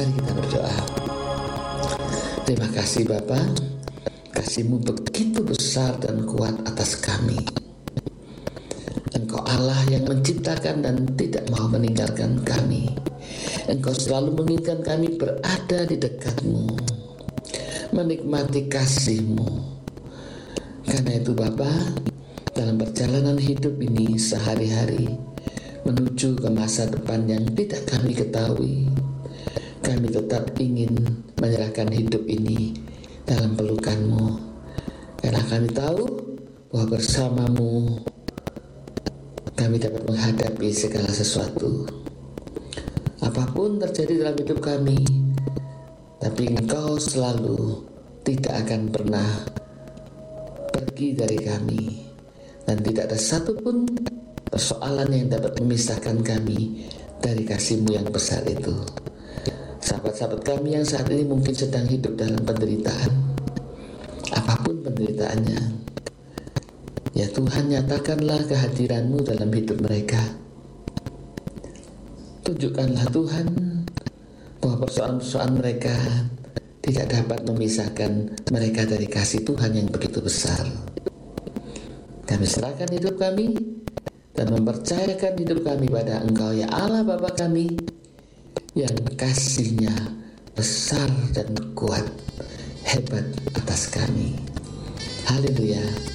Mari kita berdoa. Terima kasih Bapa, kasih-Mu begitu besar dan kuat atas kami. Engkau Allah yang menciptakan dan tidak mau meninggalkan kami. Engkau selalu menginginkan kami berada di dekat-Mu, menikmati kasih-Mu. Karena itu Bapa, dalam perjalanan hidup ini sehari-hari menuju ke masa depan yang tidak kami ketahui, kami tetap ingin menyerahkan hidup ini dalam pelukan-Mu. Karena kami tahu bahwa bersama-Mu kami dapat menghadapi segala sesuatu. Apapun terjadi dalam hidup kami, tapi Engkau selalu tidak akan pernah pergi dari kami, dan tidak ada satupun persoalan yang dapat memisahkan kami dari kasih-Mu yang besar itu. Sahabat-sahabat kami yang saat ini mungkin sedang hidup dalam penderitaan, apapun penderitaannya, ya Tuhan, nyatakanlah kehadiran-Mu dalam hidup mereka. Tunjukkanlah Tuhan bahwa persoalan-persoalan mereka tidak dapat memisahkan mereka dari kasih Tuhan yang begitu besar. Kami serahkan hidup kami dan mempercayakan hidup kami pada Engkau, ya Allah Bapa kami, yang kasih-Nya besar dan kuat, hebat atas kami. Haleluya.